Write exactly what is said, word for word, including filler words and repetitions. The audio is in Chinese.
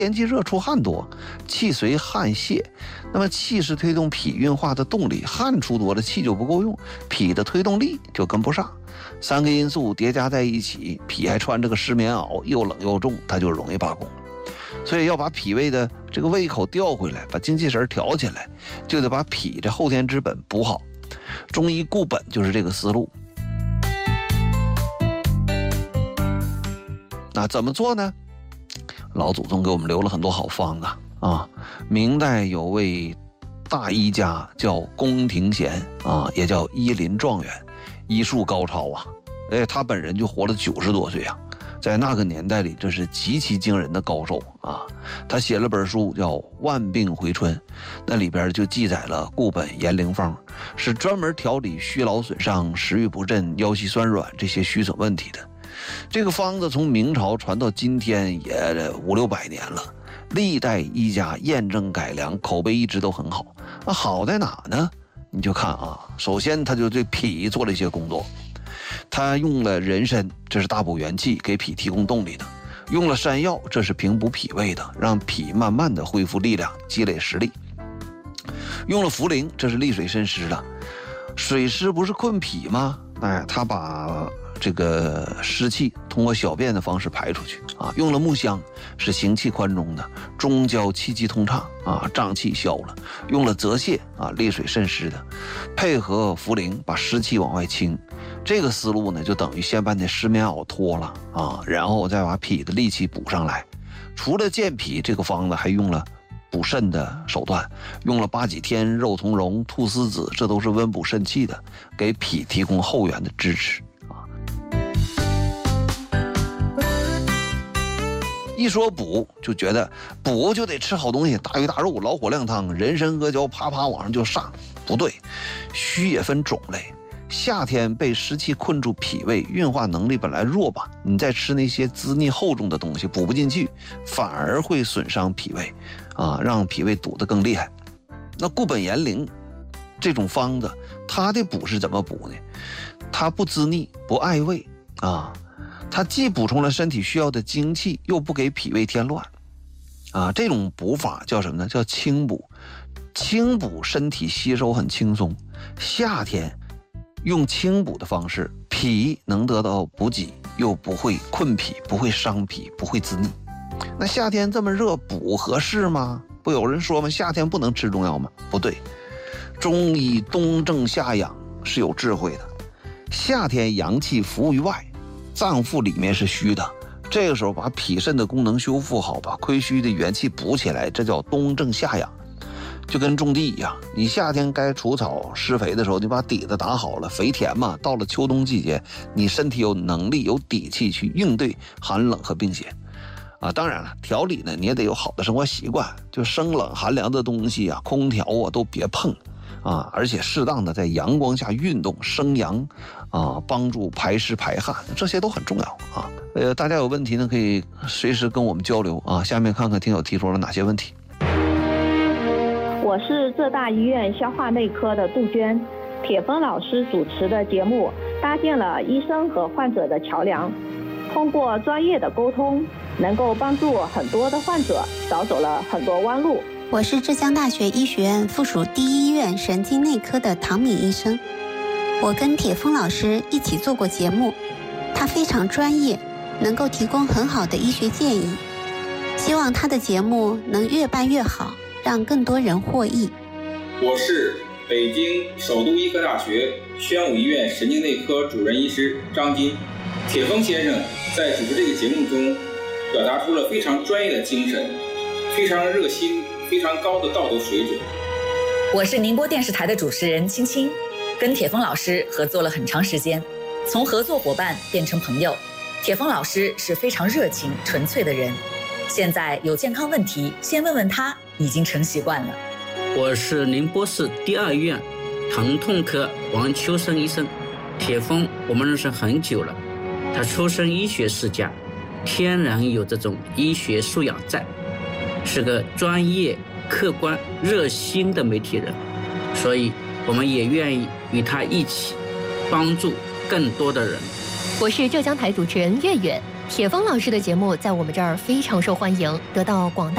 天气热出汗多，气随汗泄，那么气是推动脾运化的动力，汗出多了气就不够用，脾的推动力就跟不上，三个因素叠加在一起，脾还穿着个湿棉袄，又冷又重，它就容易罢工。所以要把脾胃的这个胃口调回来，把精气神调起来，就得把脾这后天之本补好。中医固本就是这个思路。那怎么做呢？老祖宗给我们留了很多好方啊啊！明代有位大医家叫宫廷贤啊，也叫医林状元，医术高超啊。哎，他本人就活了九十多岁啊，在那个年代里，这是极其惊人的高寿啊！他写了本书叫《万病回春》，那里边就记载了固本延龄方，是专门调理虚劳损伤、食欲不振、腰膝酸软这些虚损问题的。这个方子从明朝传到今天也五六百年了，历代医家验证改良，口碑一直都很好。那好在哪呢？你就看啊，首先他就对脾做了一些工作，他用了人参，这是大补元气，给脾提供动力的；用了山药，这是平补脾胃的，让脾慢慢的恢复力量，积累实力；用了茯苓，这是利水渗湿的。水湿不是困脾吗？哎，他把这个湿气通过小便的方式排出去啊。用了木香，是行气宽中的，中焦气机通畅啊，胀气消了。用了泽泻啊，利水渗湿的，配合茯苓把湿气往外清。这个思路呢，就等于先把你的湿棉袄脱了啊，然后再把脾的力气补上来。除了健脾，这个方子还用了补肾的手段，用了八戟天、肉苁蓉、菟丝子，这都是温补肾气的，给脾提供后援的支持啊。一说补，就觉得补就得吃好东西，大鱼大肉、老火靓汤、人参阿胶，啪啪往上就上。不对，虚也分种类。夏天被湿气困住脾胃，运化能力本来弱吧，你再吃那些滋腻厚重的东西，补不进去，反而会损伤脾胃啊，让脾胃堵得更厉害。那固本延龄这种方子，它的补是怎么补呢？它不滋腻，不碍胃啊，它既补充了身体需要的精气，又不给脾胃添乱啊。这种补法叫什么呢？叫轻补。轻补身体吸收很轻松，夏天用轻补的方式，脾能得到补给，又不会困脾，不会伤脾，不会滋腻。那夏天这么热，补合适吗？不有人说吗？夏天不能吃中药吗？不对，中医冬正夏养是有智慧的。夏天阳气浮于外，脏腑里面是虚的，这个时候把脾肾的功能修复好，把亏虚的元气补起来，这叫冬正夏养。就跟种地一样，你夏天该除草施肥的时候，你把底子打好了，肥田嘛，到了秋冬季节，你身体有能力有底气去应对寒冷和病邪啊。当然了，调理呢你也得有好的生活习惯，就生冷寒凉的东西啊，空调啊都别碰啊，而且适当的在阳光下运动生阳啊，帮助排湿排汗，这些都很重要啊。呃，大家有问题呢可以随时跟我们交流啊。下面看看听友提出了哪些问题。 我是浙大医院消化内科的杜鹃，铁峰老师主持的节目搭建了医生和患者的桥梁，通过专业的沟通，能够帮助很多的患者少走了很多弯路。 我是浙江大学医学院附属第一医院神经内科的唐敏医生，我跟铁峰老师一起做过节目，他非常专业，能够提供很好的医学建议，希望他的节目能越办越好，让更多人获益。 我是北京首都医科大学宣武医院神经内科主任医师张金。铁峰先生在主持这个节目中表达出了非常专业的精神，非常热心，非常高的道德水准。 我是宁波电视台的主持人青青，跟铁峰老师合作了很长时间，从合作伙伴变成朋友。铁峰老师是非常热情纯粹的人，现在有健康问题先问问他，已经成习惯了。 我是宁波市第二医院疼痛科王秋生医生。铁峰我们认识很久了，他出身医学世家，天然有这种医学素养在，是个专业客观热心的媒体人，所以我们也愿意与他一起帮助更多的人。 我是浙江台主持人月月，铁峰老师的节目在我们这儿非常受欢迎，得到广大